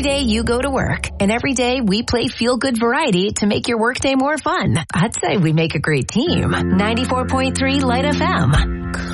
day you go to work, and every day we play feel-good variety to make your workday more fun. I'd say we make a great team. 94.3 Light FM.